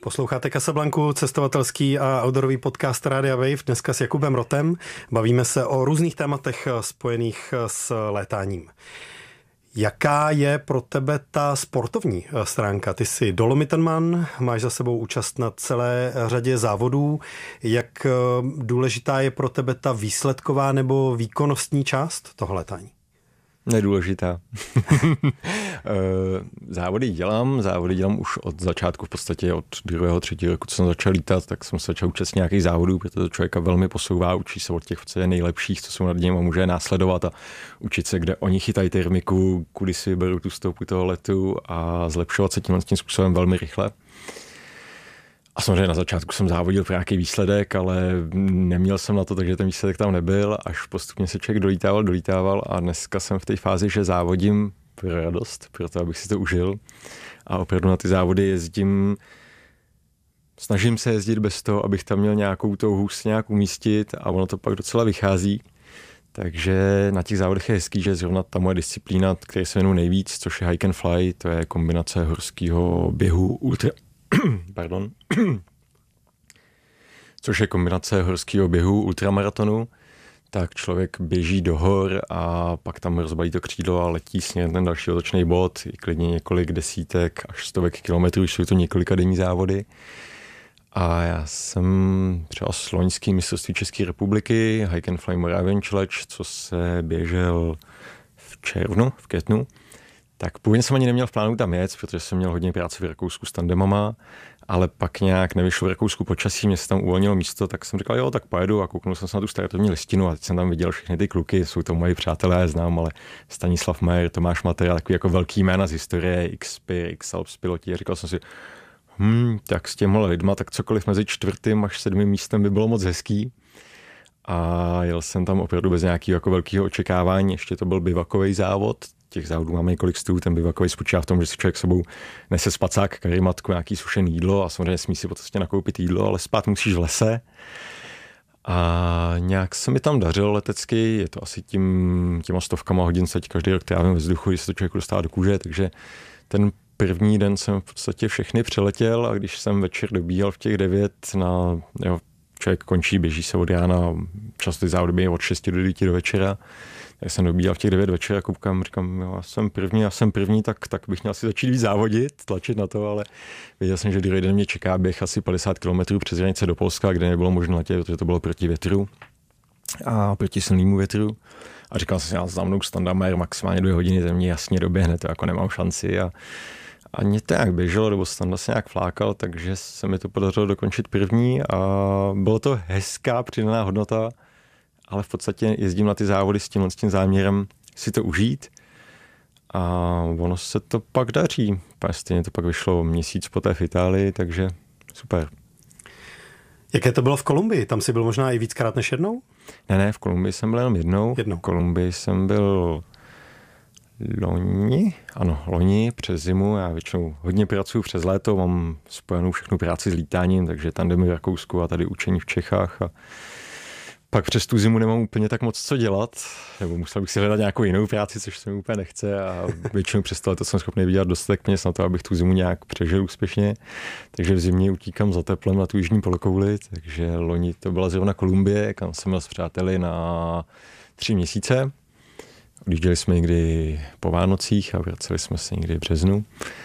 Posloucháte Casablanku, cestovatelský a outdoorový podcast Rádia Wave, dneska s Jakubem Rotem. Bavíme se o různých tématech spojených s létáním. Jaká je pro tebe ta sportovní stránka? Ty jsi Dolomitanman, máš za sebou účast na celé řadě závodů. Jak důležitá je pro tebe ta výsledková nebo výkonnostní část toho létání? Nedůležitá. Závody dělám už od začátku, v podstatě od 2., 3. roku, co jsem začal lítat, tak jsem se začal účastnit nějakých závodů, protože to člověka velmi posouvá, učí se od těch nejlepších, co jsou nad ním a může následovat a učit se, kde oni chytají termiku, kudy si vyberou tu stopu toho letu a zlepšovat se tím způsobem velmi rychle. A samozřejmě na začátku jsem závodil pro nějaký výsledek, ale neměl jsem na to, takže ten výsledek tam nebyl, až postupně se člověk dolítával a dneska jsem v té fázi, že závodím pro radost, pro to, abych si to užil a opravdu na ty závody jezdím, snažím se jezdit bez toho, abych tam měl nějakou touhu se nějak umístit a ono to pak docela vychází. Takže na těch závodech je hezký, že zrovna ta moje disciplína, které se věnuju nejvíc, což je hike and fly, to je kombinace horského běhu ultramaratonu, tak člověk běží do hor a pak tam rozbalí to křídlo a letí směrem ten další otočný bod, i klidně několik desítek až stovek kilometrů, jsou to několika denní závody. A já jsem třeba s loňským mistrovství České republiky, Hike and Fly Moravian Challenge, co se běžel v květnu, tak původně jsem ani neměl v plánu tam jet, protože jsem měl hodně práce v Rakousku s tandemama, ale pak nějak nevyšlo v Rakousku počasí, mě se tam uvolnilo místo, tak jsem říkal, jo, tak pojedu a kouknul jsem se na tu startovní listinu a teď jsem tam viděl všechny ty kluky, jsou to moji přátelé, já znám, ale Stanislav Majer, Tomáš Matera, takový jako velký jména z historie, X-Alps piloti, a říkal jsem si, tak s těmhle lidma, tak cokoliv mezi 4. až 7. místem by bylo moc hezký. A jel jsem tam opravdu bez nějakého jako velkého očekávání, ještě to byl bivakový závod, těch závodů máme několik stů, ten bivakový spočívá v tom, že si člověk sebou nese spacák, karimatku, nějaký sušený jídlo a samozřejmě smí si po cestě nakoupit jídlo, ale spát musíš v lese. A nějak se mi tam dařilo letecky, je to asi těma stovkama hodin se každý rok trávím ve vzduchu, když se to člověku dostává do kůže, takže ten první den jsem v podstatě všechny přeletěl a když jsem večer dobíhal v těch 9 člověk končí, běží se od rána, často ty závody běží od 6 do 9 do večera, tak jsem dobíhal v těch 9 večer a koukám, říkám, jo, já jsem první, tak bych měl si začít víc závodit, tlačit na to, ale věděl jsem, že druhý den mě čeká běh asi 50 km přes hranice do Polska, kde nebylo možné letět, protože to bylo proti větru a proti silnému větru. A říkal jsem si, za mnou standard maximálně 2 hodiny, to mě jasně doběhne, to jako nemám šanci a mě to nějak běželo, nebo standa se nějak flákal, takže se mi to podařilo dokončit první a bylo to hezká přidaná hodnota, ale v podstatě jezdím na ty závody s tím záměrem si to užít a ono se to pak daří. Stejně to pak vyšlo měsíc poté v Itálii, takže super. Jaké to bylo v Kolumbii? Tam jsi byl možná i víckrát než jednou? Ne, v Kolumbii jsem byl jenom jednou. V Kolumbii jsem byl loni přes zimu. Já většinou hodně pracuji přes léto, mám spojenou všechnu práci s lítáním, takže tandemy v Rakousku a tady učení v Čechách a pak přes tu zimu nemám úplně tak moc co dělat, nebo musel bych si hledat nějakou jinou práci, což se mi úplně nechce a většinou přes to jsem schopný vydělat dostatek peněz na to, abych tu zimu nějak přežil úspěšně, takže v zimě utíkám za teplem na tu jižní polokouli, takže loni to byla zrovna Kolumbie, kam jsem byl s přáteli na 3 měsíce. Odjížděli jsme někdy po Vánocích a vraceli jsme se někdy v březnu.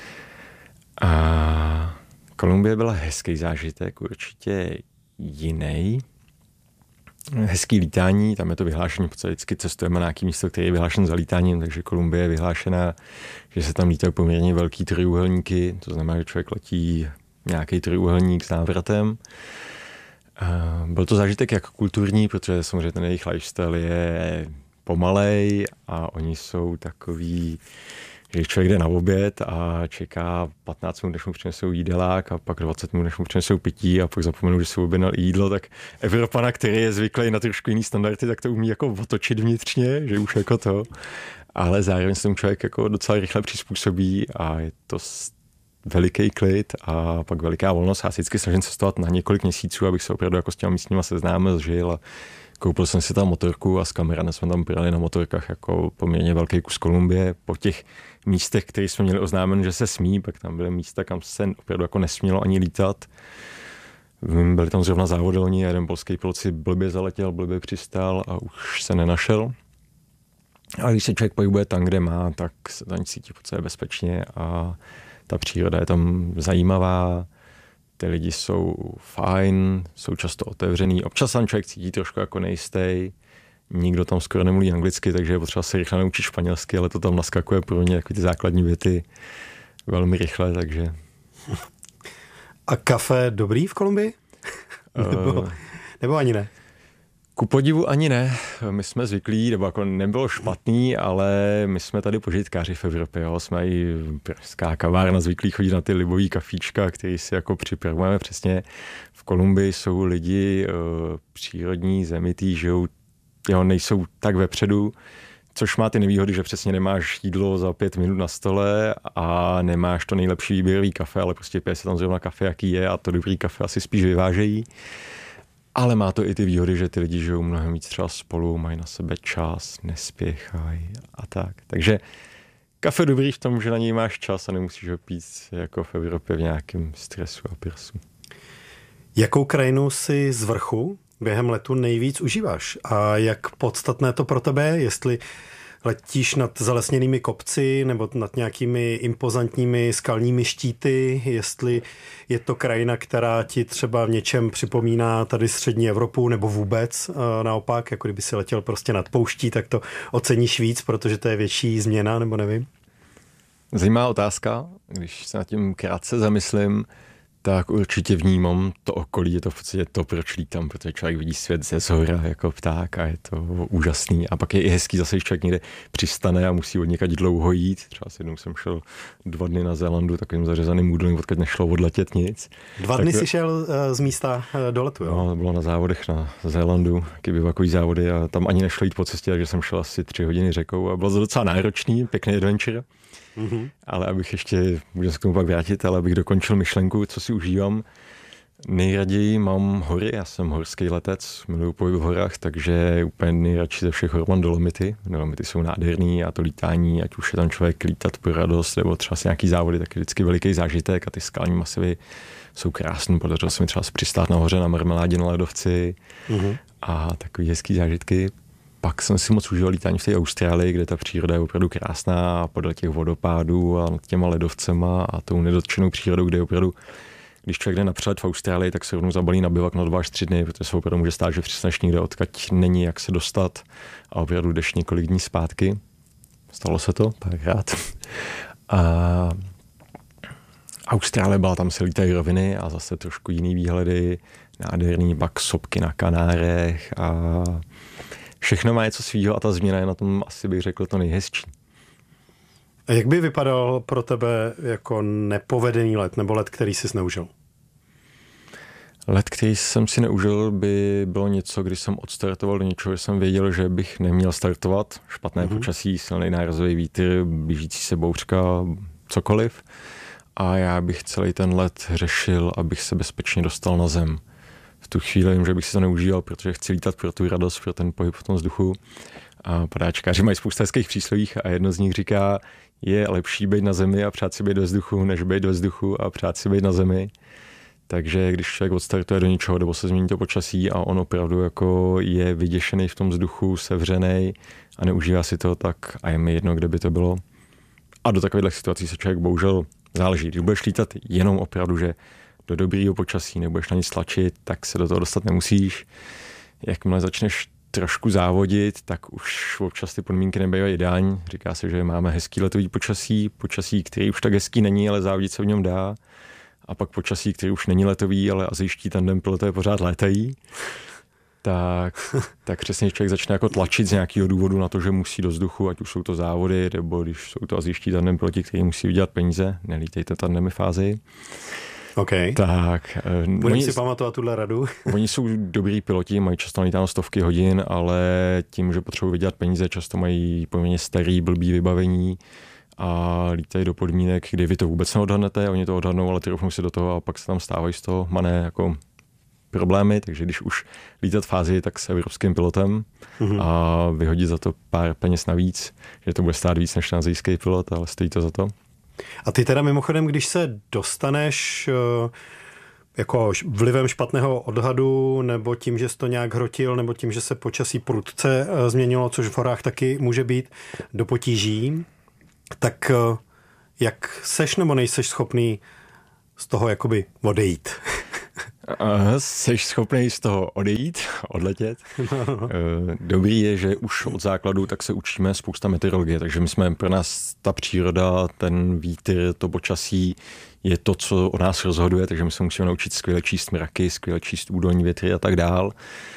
A Kolumbie byla hezký zážitek, určitě jiný. Hezký lítání, tam je to vyhlášené, protože vždycky cestujeme na nějaký místo, který je vyhlášen za lítáním, takže Kolumbie je vyhlášená, že se tam lítají poměrně velký trojúhelníky, to znamená, že člověk letí nějaký trojúhelník s návratem. Byl to zážitek jak kulturní, protože samozřejmě ten jejich lifestyle je pomalej a oni jsou takový, že člověk jde na oběd a čeká 15 minut, než mu přinesou jídelák a pak 20 minut, než mu přinesou pití a pak zapomenou, že se objednal jídlo, tak Evropana, který je zvyklý na trošku jiný standardy, tak to umí jako otočit vnitřně, že už jako to, ale zároveň se tomu člověk jako docela rychle přizpůsobí a je to veliký klid a pak veliká volnost. Já si vždycky snažím cestovat na několik měsíců, abych se opravdu jako s těma místníma seznámil, žil a Koupil jsem si tam motorku a s kamerami jsme tam přijeli na motorkách jako poměrně velký kus Kolumbie. Po těch místech, které jsme měli oznámen, že se smí, pak tam byly místa, kam se opravdu jako nesmělo ani lítat. Byli tam zrovna závody loni a jeden polský pilot si blbě zaletěl, blbě přistál a už se nenašel. Ale když se člověk pohybuje tam, kde má, tak se tam cítí po celé bezpečně a ta příroda je tam zajímavá. Ty lidi jsou fajn, jsou často otevřený. Občas tam člověk cítí trošku jako nejistý. Nikdo tam skoro nemluví anglicky, takže je potřeba se rychle naučit španělsky, ale to tam naskakuje pro mě takové ty základní věty velmi rychle, takže... A kafe dobrý v Kolumbii? nebo ani ne? Ku podivu ani ne. My jsme zvyklí, nebo jako nebylo špatný, ale my jsme tady požitkáři v Evropě. Jo. Jsme i pražská kavárna zvyklí chodit na ty libový kafíčka, který si jako připravujeme přesně. V Kolumbii jsou lidi přírodní, zemitý, žijou, jo, nejsou tak vepředu, což má ty nevýhody, že přesně nemáš jídlo za 5 minut na stole a nemáš to nejlepší výběrový kafe, ale prostě pije se tam zrovna kafe, jaký je, a to dobrý kafe asi spíš vyvážejí. Ale má to i ty výhody, že ty lidi žijou mnohem víc třeba spolu, mají na sebe čas, nespěchají a tak. Takže kafe dobrý v tom, že na něj máš čas a nemusíš ho pít jako v Evropě v nějakém stresu a prsu. Jakou krajinu si z vrchu během letu nejvíc užíváš? A jak podstatné to pro tebe je, jestli letíš nad zalesněnými kopci nebo nad nějakými impozantními skalními štíty, jestli je to krajina, která ti třeba v něčem připomíná tady střední Evropu nebo vůbec naopak, jako kdyby si letěl prostě nad pouští, tak to oceníš víc, protože to je větší změna, nebo nevím. Zajímavá otázka, když se nad tím krátce zamyslím, tak určitě vnímám to okolí, je to v podstatě to, proč lítám, protože člověk vidí svět ze zhora jako pták a je to úžasný. A pak je i hezký zase, když člověk někde přistane a musí od někať dlouho jít. Třeba s jednou jsem šel 2 dny na Zélandu takovým zařezaným údolím, odkud nešlo odletět nic. 2 dny jsi šel z místa do letu, jo? No, bylo na závodech na Zélandu, taky bivakový závody a tam ani nešlo jít po cestě, takže jsem šel asi 3 hodiny řekou a bylo to docela náročný, pěkný adventure. Mm-hmm. Ale abych ještě, můžu se k tomu pak vrátit, ale abych dokončil myšlenku, co si užívám. Nejraději mám hory, já jsem horský letec, miluji pohyb v horách, takže úplně nejradši ze všech hor mám Dolomity. Dolomity jsou nádherný a to lítání, ať už je tam člověk lítat pro radost, nebo třeba si nějaký závody, tak je vždycky veliký zážitek a ty skalní masivy jsou krásný. Podařilo se mi třeba přistát nahoře na marmeládě na ledovci a takový hezký zážitky. Pak jsem si moc užíval lítání v té Austrálii, kde ta příroda je opravdu krásná a podle těch vodopádů a nad těma ledovcema a tou nedotčenou přírodou, kde je opravdu, když člověk jde na přelet v Austrálii, tak se rovnou zabalí na bivak na 2 až 3 dny, protože se opravdu může stát, že přistaneš někde, odkud není jak se dostat a opravdu jdeš několik dní zpátky. Stalo se to párkrát. A Austrálie byla, tam se lítají roviny a zase trošku jiný výhledy, nádherný, pak sopky na Kanárech a všechno má něco svýho a ta změna je na tom, asi bych řekl, to nejhezčí. A jak by vypadal pro tebe jako nepovedený let nebo let, který jsi neužil? Let, který jsem si neužil, by bylo něco, když jsem odstartoval do něčeho, že jsem věděl, že bych neměl startovat. Špatné počasí, silný nárazový vítr, blížící se bouřka, cokoliv. A já bych celý ten let řešil, abych se bezpečně dostal na zem. V tu chvíli vím, že bych si to neužíval, protože chci lítat pro tu radost, pro ten pohyb v tom vzduchu. A padáčkáři mají spousta hezkých příslovích a jedno z nich říká, je lepší být na zemi a přát si být ve vzduchu, než být ve vzduchu a přát si být na zemi. Takže když člověk odstartuje do něčeho, nebo se změní to počasí a on opravdu jako je vyděšený v tom vzduchu, sevřený a neužívá si to, tak a je mi jedno, kde by to bylo. A do takových situací se člověk bohužel záleží. Když budeš lítat jenom opravdu, že do dobrýho počasí nebudeš na nic tlačit, tak se do toho dostat nemusíš. Jakmile začneš trošku závodit, tak už občas ty podmínky nebývají ideální. Říká se, že máme hezký letový počasí, který už tak hezký není, ale závodit se v něm dá. A pak počasí, který už není letový, ale azijští tandem pilotové pořád létají. Tak přesně člověk začne jako tlačit z nějakého důvodu na to, že musí do vzduchu, ať už jsou to závody, nebo když jsou to azijští tandem piloti, kteří musí vydělat peníze, nelítejte tandemy fázi. Okay. Tak. Budeme si pamatovat tuhle radu. Oni jsou dobrý piloti, mají často lítáno stovky hodin, ale tím, že potřebují vydělat peníze, často mají poměrně starý, blbý vybavení a lítají do podmínek, kdy vy to vůbec neodhadnete, oni to odhadnou, ale troufnou si do toho a pak se tam stávají z toho mané jako problémy, takže když už lítat v Ázii, tak s evropským pilotem a vyhodit za to pár peněz navíc, že to bude stát víc než asijský pilot, ale stojí to za to. A ty teda mimochodem, když se dostaneš jako vlivem špatného odhadu, nebo tím, že jsi to nějak hrotil, nebo tím, že se počasí prudce změnilo, což v horách taky může být, do potíží, tak jak seš nebo nejseš schopný z toho jakoby odejít? Seš schopný z toho odejít, odletět. Dobrý je, že už od základu tak se učíme spousta meteorologie, takže my jsme pro nás ta příroda, ten vítr, to počasí je to, co o nás rozhoduje, takže my se musíme naučit skvěle číst mraky, skvěle číst údolní větry a tak dál.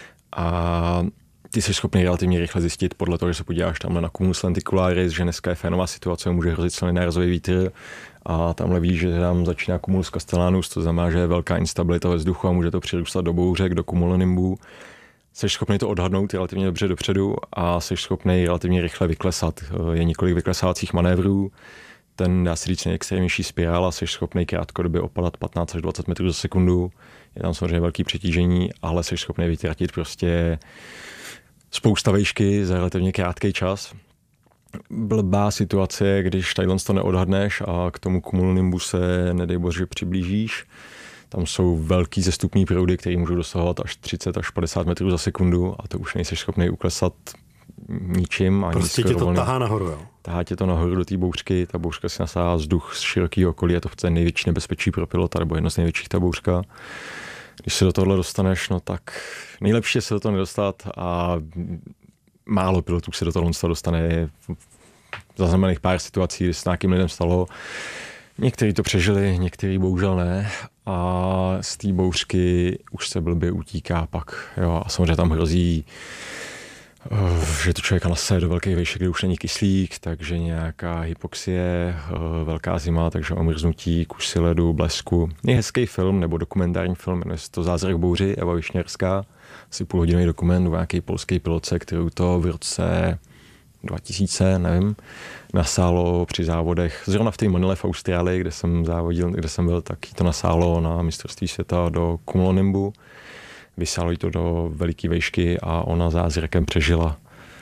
A ty jsi schopný relativně rychle zjistit podle toho, že se podíváš tamhle na cumulus lenticularis, že dneska je fénová situace, může hrozit silný nárazový vítr a tamhle víš, že tam začíná cumulus castellanus, to znamená, že je velká instabilita ve vzduchu a může to přirůstat do bouřek, do cumulonimbů. Jsi schopný to odhadnout relativně dobře dopředu a jsi schopný relativně rychle vyklesat. Je několik vyklesávacích manévrů, ten dá se říct nejextrémnější spirála, jsi schopný krátkodobě opadat 15 až 20 metrů za sekundu. Je tam samozřejmě velký přetížení, ale jsi schopný vytratit prostě spousta výšky za relativně krátký čas. Blbá situace, když tadyhle to neodhadneš a k tomu cumulonimbu se, nedej bože, přiblížíš. Tam jsou velký zestupní proudy, které můžou dosahovat až 30 až 50 metrů za sekundu a to už nejsi schopný uklesat ničím. Prostě tě to tahá nahoru, jo? Tahá tě to nahoru do té bouřky, ta bouřka si nasává vzduch z širokého okolí, je to v té největší nebezpečí pro pilota, nebo jedno z největších ta bouřka. Když se do tohohle dostaneš, no tak nejlepší je se do toho nedostat a málo pilotů se do toho dostane. Zaznamenaných pár situací, kdy se nějakým lidem stalo. Někteří to přežili, někteří bohužel ne a z té bouřky už se blbě utíká pak. Jo, a samozřejmě tam hrozí, že to člověka nasaje do velkých výšek, kde už není kyslík, takže nějaká hypoxie, velká zima, takže omrznutí, kusy ledu, blesku. Je hezký film nebo dokumentární film, jmenuje se to Zázrak bouři, Eva Višněrská, asi půlhodinový dokument o nějaký polský pilotce, kterou to v roce 2000, nevím, nasálo při závodech. Zrovna v té Manile v Austrálii, kde jsem závodil, kde jsem byl, tak to nasálo na mistrovství světa do cumulonimbu. Vysálo jí to do veliké výšky a ona zázrakem přežila.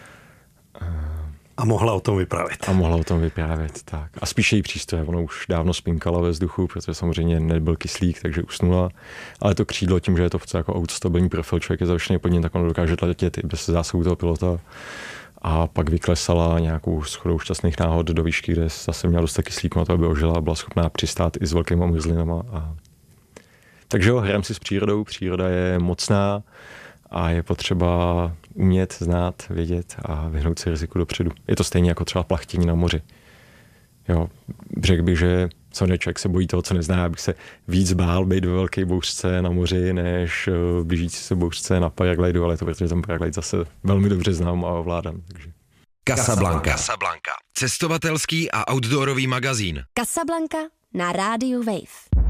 A mohla o tom vyprávět. Tak. A spíše jí přístroje, ona už dávno spinkala ve vzduchu, protože samozřejmě nebyl kyslík, takže usnula. Ale to křídlo, tím, že je to jako autostabilní profil, člověk je zavěšený pod ním, tak ono dokáže letět i bez zásahu toho pilota. A pak vyklesala nějakou shodou šťastných náhod do výšky, kde zase měla dost kyslíku na to, aby ožila a byla schopná přistát i s velkýma mrzlinama. Takže jo, hrajeme si s přírodou, příroda je mocná a je potřeba umět, znát, vědět a vyhnout si riziku dopředu. Je to stejně jako třeba plachtění na moři. Jo, řekl bych, že samozřejmě člověk se bojí toho, co nezná, abych se víc bál být ve velké bouřce na moři, než blížící se bouřce na paraglidu, ale to protože ten paraglid zase velmi dobře znám a ovládám. Takže. Casablanca. Cestovatelský a outdoorový magazín. Casablanca na rádiu Wave.